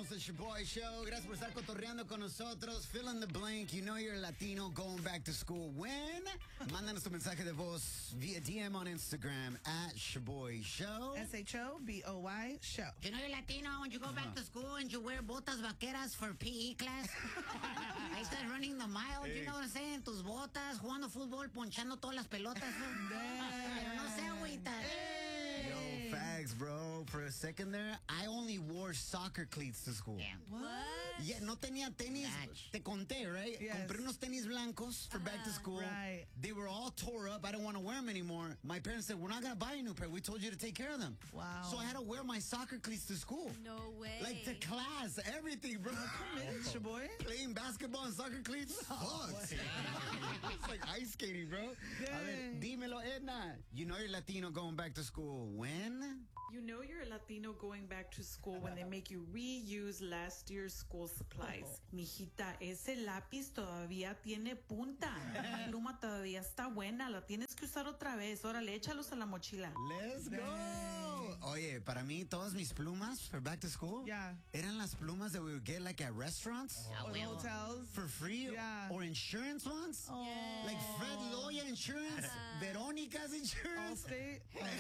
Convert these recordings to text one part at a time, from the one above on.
Somos el Shaboy Show. Gracias por estar cotorreando con nosotros. Fill in the blank. You know you're Latino going back to school. When? Mándanos tu mensaje de voz via DM on Instagram at Shaboy Show. SHOBOY Show. You know you're Latino when you go back to school and you wear botas vaqueras for PE class. Ahí estás running the mile, you know what I'm saying? Tus botas, jugando fútbol, ponchando todas las pelotas. Pero no sé, agüita. Yo, facts, bro. For a second there, I only wore soccer cleats to school. Yeah. What? Yeah, no tenía tenis. Gosh. Te conté, right? Yes. Compré unos tenis blancos for back to school. Right. They were all tore up. I don't want to wear them anymore. My parents said, we're not going to buy a new pair. We told you to take care of them. Wow. So I had to wear my soccer cleats to school. No way. Like to class, everything, bro. It's your boy. Playing basketball and soccer cleats? Sucks. It's like ice skating, bro. A ver, dímelo, Edna. You know you're Latino going back to school. When? You know you're a Latino going back to school when they make you reuse last year's school supplies. Mijita, ese lápiz todavía tiene punta. La pluma todavía está buena. La tienes que usar otra vez. Órale, échalos a la mochila. Let's go. Oye, para mí, todas mis plumas for back to school Yeah. eran las plumas that we would get like at restaurants Ah, Or huevo. hotels. for free Yeah. or insurance ones. Like Fred Loya Insurance, Veronica's Insurance. Allstate.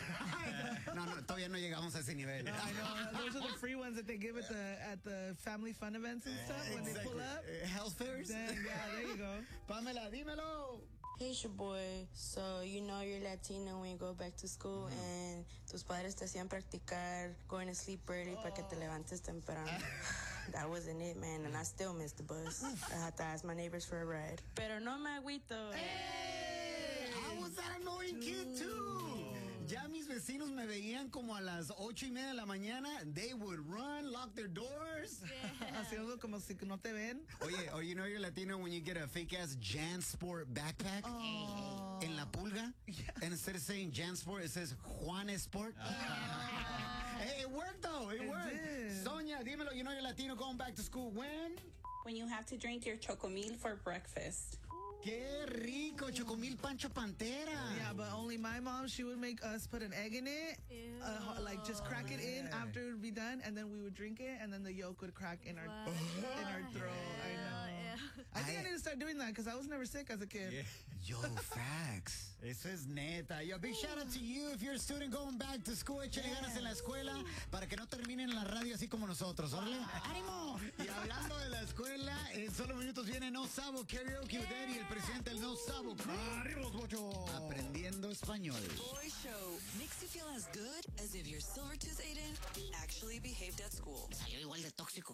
No, todavía no llegamos a ese nivel. I know. Those are the free ones that they give at the family fun events and stuff when they pull up. Health fairs. Then, yeah, there you go. Pamela, dímelo. Hey, it's your boy. So, you know you're Latino when you go back to school and tus padres te hacían practicar going to sleep early para que te levantes temprano. That wasn't it, man, and I still missed the bus. I had to ask my neighbors for a ride. Pero no me agüito. I was that annoying kid too. Ya mis vecinos me veían como a las 8:30 de la mañana. They would run, lock their doors. Haciendo como si no te ven. Oye, you know you're Latino when you get a fake-ass JanSport backpack en La Pulga. And instead of saying JanSport, it says Juan Sport. Hey, it worked though. It worked. did. Sonia, dímelo. You know you're Latino going back to school when? When you have to drink your chocomil for breakfast. Qué rico, Chocomil Pancho Pantera. Yeah, but only my mom, she would make us put an egg in it, like just crack it in after it would be done, and then we would drink it, and then the yolk would crack in our throat. I know. I think I need to start doing that because I was never sick as a kid. Yo, facts. Eso es neta. Yo, big shout out to you if you're a student going back to school. Échale ganas en la escuela para que no terminen en la radio así como nosotros. ¡Órale! ¡Ánimo! Y hablando de la escuela, en solo minutos viene No Sabo Karaoke with Eddie, el presidente del No Sabo Crew. ¡Arriba los bochos! Aprendiendo español. Boy Show makes you feel as good as if your silver tooth Aiden actually behaved at school. Salió igual de tóxico.